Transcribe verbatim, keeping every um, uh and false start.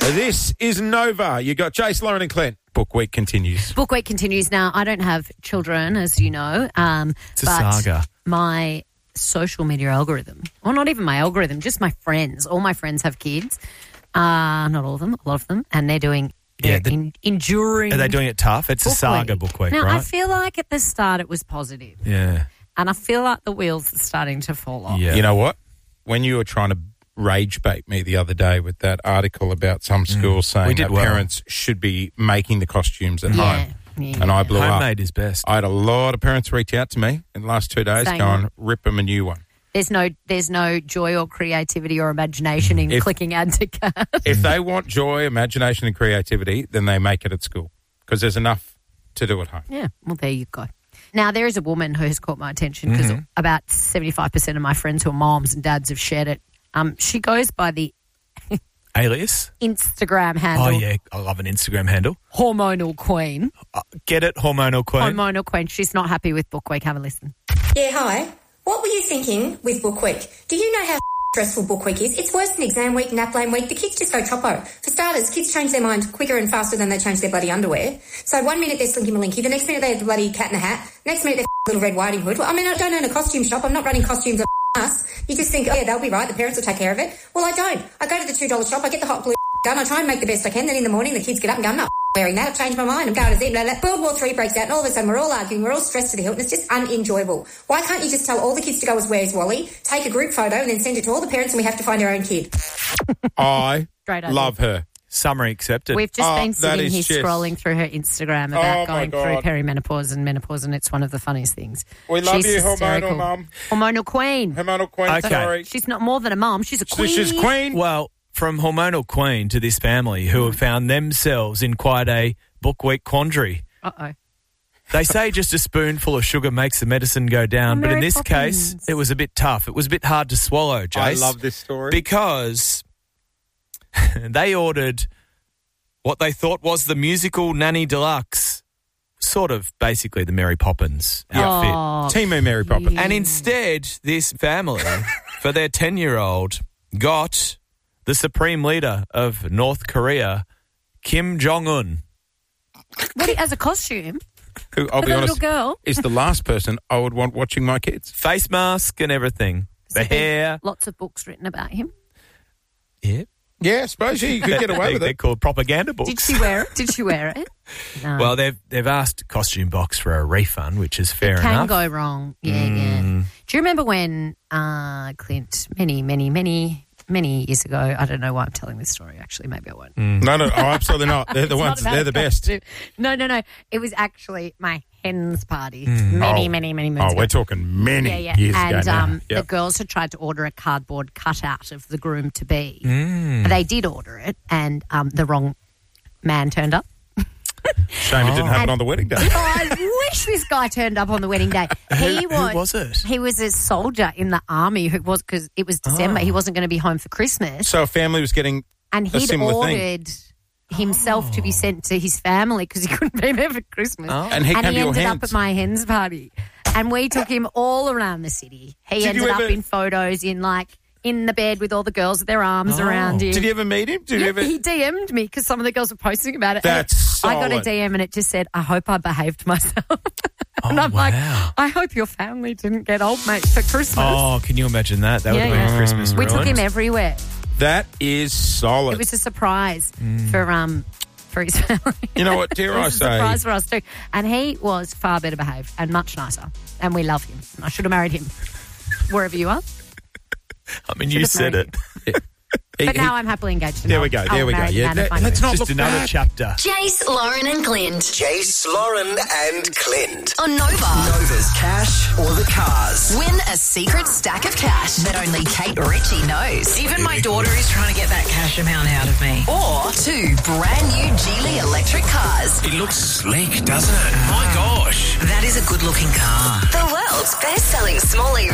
This is Nova. You got Jace, Lauren and Clint. Book Week continues. Book Week continues now. I don't have children, as you know. Um, It's a but saga. My social media algorithm, or not even my algorithm, just my friends. All my friends have kids. Uh, not all of them, a lot of them. And they're doing Yeah, they're the- en- enduring. Are they doing it tough? It's a Book saga Week. book week, now, right? I feel like at the start it was positive. yeah. And I feel like the wheels are starting to fall off. Yeah. You know what? When you were trying to rage bait me the other day with that article about some schools saying We did that well. parents should be making the costumes at Yeah, home, yeah. and I blew Homemade up. is best. I had a lot of parents reach out to me in the last two days Saying going, what? rip them a new one. There's no, there's no joy or creativity or imagination in If- clicking add to cart. If they want joy, imagination and creativity, then they make it at school because there's enough to do at home. Yeah, well, there you go. Now, there is a woman who has caught my attention because Mm-hmm. about seventy-five percent of my friends who are moms and dads have shared it. Um, she goes by the Alias? Instagram handle Oh, yeah. I love an Instagram handle. Hormonal Queen. Uh, get it? Hormonal Queen. Hormonal Queen. She's not happy with Book Week. Have a listen. Yeah, hi. What were you thinking with Book Week? Do you know how stressful Book Week is? It's worse than exam week, nap lane week. The kids just go choppo. For starters, kids change their mind quicker and faster than they change their bloody underwear. So one minute they're Slinky Malinky, the next minute they're the bloody Cat in a Hat, next minute they're Little Red Riding Hood. Well, I mean, I don't own a costume shop. I'm not running costumes of us. You just think, oh, yeah, they'll be right. The parents will take care of it. Well, I don't. I go to the two dollar shop. I get the hot glue gun. I try and make the best I can. Then in the morning, the kids get up and go, I'm not wearing that. I've changed my mind. I'm going to zip. Blah, blah. World War Three breaks out and all of a sudden we're all arguing. We're all stressed to the hilt and it's just unenjoyable. Why can't you just tell all the kids to go as Where's Wally, take a group photo and then send it to all the parents and we have to find our own kid? I Great idea. love her. Summary accepted. We've just Oh, been that sitting is here just- scrolling through her Instagram Oh, about my going through God. perimenopause and menopause, and it's one of the funniest things. We love She's you, hysterical. hormonal mum. Hormonal Queen. Hormonal Queen, Okay. sorry. She's not more than a mum. She's a So queen. she's queen. Well, from Hormonal Queen to this family who have found themselves in quite a book week quandary. Uh-oh. They say just a spoonful of sugar makes the medicine go down, Oh, but in Mary this Poppins. case, it was a bit tough. It was a bit hard to swallow, Jace. I love this story. Because they ordered what they thought was the musical Nanny Deluxe, sort of basically the Mary Poppins outfit. Oh, Team Mary Poppins. And instead, this family, for their ten-year-old, got the supreme leader of North Korea, Kim Jong-un. what, as a costume? Who, I'll For be the honest, little girl? is the last person I would want watching my kids. Face mask and everything. The Has there been hair. Lots of books written about him. Yeah. Yeah, I suppose you could get away They- with They're it. called propaganda Did books. she wear it? Did she wear it? No. Well, they've they've asked Costume Box for a refund, which is fair Can enough. go wrong. Yeah, yeah. Do you remember when uh, Clint, many, many, many, many years ago, I don't know why I'm telling this story, actually, maybe I won't. No, no, oh, absolutely not. They're the It's not ones, about they're a the best. costume. No, no, no. It was actually my hen's party many, Oh. many, many moons Oh, ago. we're talking many Yeah, yeah. years and ago now. um, Yep. the girls had tried to order a cardboard cutout of the groom to be. Mm. They did order it, and um, the wrong man turned up. Shame it didn't happen And- on the wedding day. Oh, I wish this guy turned up on the wedding day. He Who- who was, was it? He was a soldier in the army who was because it was December. He wasn't going to be home for Christmas, So a family was getting and a he'd similar thing. ordered himself to be sent to his family because he couldn't be there for Christmas. Oh. And he came to your ended hens. up at my hens party, and we took him all around the city. He Did ended you up ever- in photos in like in the bed with all the girls with their arms Oh. around him. Did you ever meet him? Did you Yeah, ever? he D M'd me because some of the girls were posting about it. That's And I got a solid. D M and it just said, I hope I behaved myself. and Oh, I'm like, wow. I hope your family didn't get old mates for Christmas. Oh, can you imagine that? That would Yeah, have been yeah. Christmas we took ruined. him everywhere. That is solid. It was a surprise for um for his family. You know what, dare It I was a say- surprise for us too. And he was far better behaved and much nicer. And we love him. I should have married him wherever you are. I mean, you Should've said married it. He- But he- now I'm happily engaged. and There I'll- we go, I'll there we go. marry the Yeah, man of that- my let's dreams. not Just look another bad. chapter. Jace, Lauren and Clint Jace, Lauren and Clint. on Nova. Nova's Cash or the Cars. Win a secret stack of cash that only Kate Ritchie knows. Even my daughter is trying to get that cash amount out of me. Or two brand new Geely electric cars. It looks sleek, doesn't it? My gosh. That is a good looking car. The world's best-selling small E V